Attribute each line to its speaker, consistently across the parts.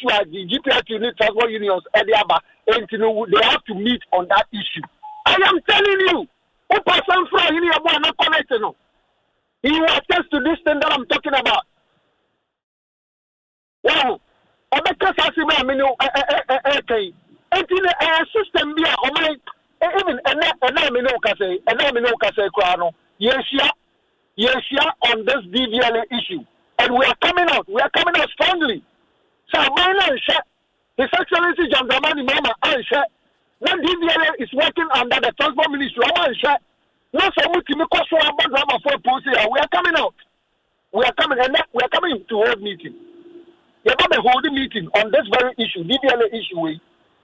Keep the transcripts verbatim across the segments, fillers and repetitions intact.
Speaker 1: issue at the G P R T unit transport unions and they have to meet on that issue. I am telling you, who person from you are not connected. No, he will attest to this thing that I'm talking about. Wow, I bet I see my menu. Okay, a system here. Oh my, even and and I mean, okay, and I mean, okay, Krano. Yes, yeah, yes, yeah, on this D V L A issue, and we are coming out. We are coming out strongly. So, my His Excellency John Dramani Mama Ansha. When D V L A is working under the Transport Ministry, Ansha. No, so much to me cost for a drama for policy. We are coming out. We are coming, and we are coming to hold meeting. We are going to hold a meeting on this very issue, D V L A issue.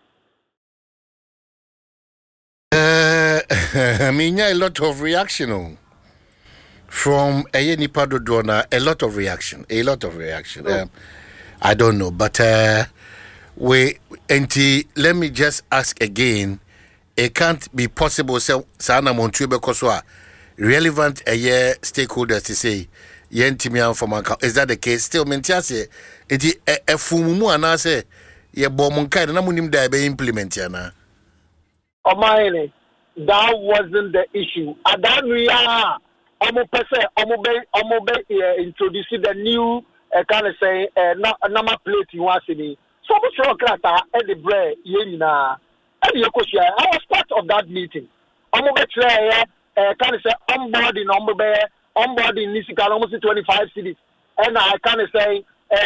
Speaker 2: Uh, I mean, yeah, a lot of reaction oh, from Ayeni Padodona, a lot of reaction, a lot of reaction. Oh. Um, I don't know, but uh, we, Enti, let me just ask again. It can't be possible. So, Sana Montube Koswa, relevant a year stakeholders to say, Yentimian from account. Is that the case? Still, Mentiase, it is a fumu and I say, ye bomunkai, and amunim da be implemented.
Speaker 1: Oh, my, that wasn't the issue. Adamia, Omopese, Omobe, Omobe, introducing the new. I kind of say, uh, number plate you want to see. So much rock at the bread, Yena, and Yokoshia. I was part of that meeting. I'm a bit uh, kind of say, onboarding, onboarding, Nisika, almost twenty-five cities. And I kind of say,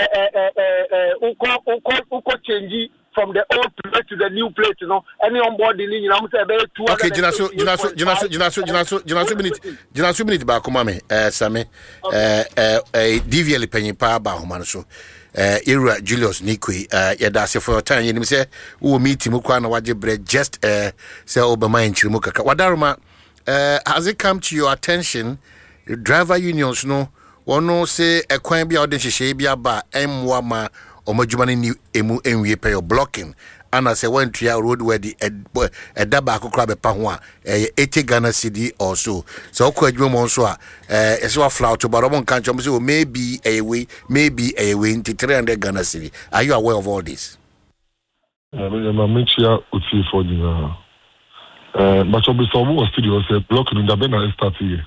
Speaker 1: Uko change from the old plate to the new plate, you know, any onboarding, you know, I'm saying,
Speaker 2: okay, Jinasu, Jinasu, Jinasu, Jinasu, Jinasu, Jinasu, minute, Jinasu, minute, Bakumame, uh, Same, uh, uh, D V L penny pa Bahumanso, uh, Ira Julius Nikwi, uh, Yadasi for a time, you say, who meet him, Mukwana Wajibre, just, uh, say, Obama in Chimuka. Wadaruma, uh, has it come to your attention, driver unions, no, one no say, a quine be out in Shabia ba, M. Wama, or Majumani new emu enwe pay blocking and as a one tria road where the a dabako crab a panwa eighty Ghana C D or so. So quite you monso eh it's what flout to but one country so maybe a way maybe a way into three hundred Ghana C D. Are you aware of all this?
Speaker 3: I mean I'm here with you for the uh but so was studio say blocking the bena start here.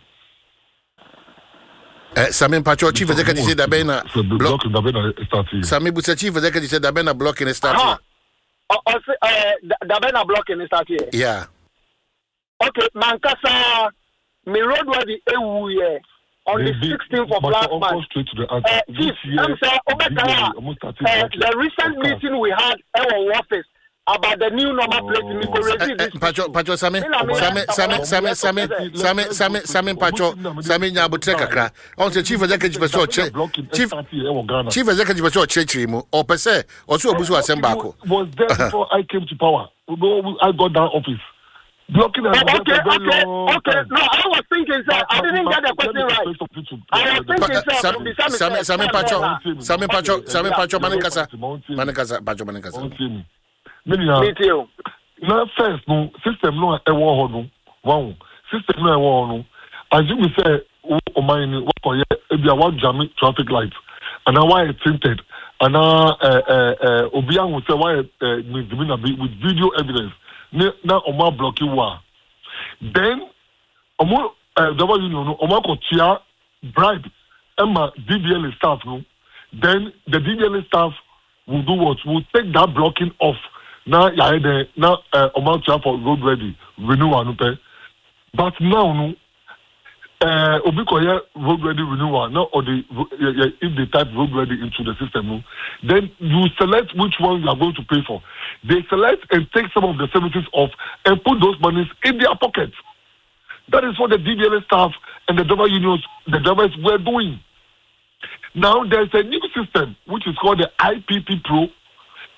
Speaker 2: Uh, Sami Pacho chief executive said that Bena
Speaker 3: block the Bena starting.
Speaker 2: Sami Busa chief executive said that Bena blocking starting.
Speaker 1: Oh, uh, the Bena blocking starting.
Speaker 2: Yeah.
Speaker 1: Okay, Mankasa, me road where the E U ye on the sixteenth of last month. Uh, chief, I'm saying, uh, the recent meeting we had at our office about the new number plate in Nicoretti.
Speaker 2: Pacho, Pacho, Sami, Sami, Sami, Sami, Sami, Sami, Sami, Sami, Pacho, Sami Nyabutreka. On the chief executive was so chief, chief executive was so churchimu, or per se, or so Busu Assembako.
Speaker 3: Was there before I came to power. I got that office. Blocking
Speaker 1: okay, okay, okay, okay. No, I was thinking, sir, I didn't get the question right. I was thinking, sir,
Speaker 2: Sami, Sami, Pacho, Sami, Pacho, Sami, Pacho, Manikasa, Manikasa, Pacho, Manikasa.
Speaker 3: Me too. No first no system no e wo ho no. Wow. System no e wo no. As you say o man ni what koye e bia wa jam traffic light. And now why it tinted. And now eh eh eh obi an say why with video evidence. Na o ma block you wa. Then omo eh double you know o ma ko tia bribe Emma D V L staff no. Then the D V L staff will do what? Will take that blocking off. Now, yeah, the now amount for road ready renewal no pay. But now no, uh, obikoye road ready renewal now or the if they type road ready into the system, no, then you select which one you are going to pay for. They select and take some of the services off and put those monies in their pockets. That is what the D V L staff and the driver unions, the drivers were doing. Now there's a new system which is called the I P P Pro.